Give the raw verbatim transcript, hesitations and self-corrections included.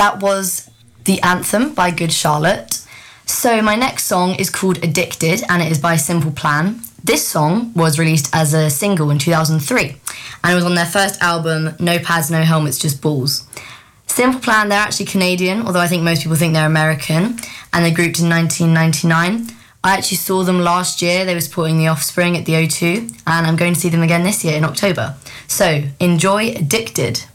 that was The Anthem by Good Charlotte. So my next song is called Addicted, and it is by Simple Plan. This song was released as a single in two thousand three, and it was on their first album, No Pads, No Helmets, Just Balls. Simple Plan, they're actually Canadian, although I think most people think they're American, and they grouped in nineteen ninety-nine. I actually saw them last year. They were supporting The Offspring at the O two, and I'm going to see them again this year in October. So, enjoy Addicted.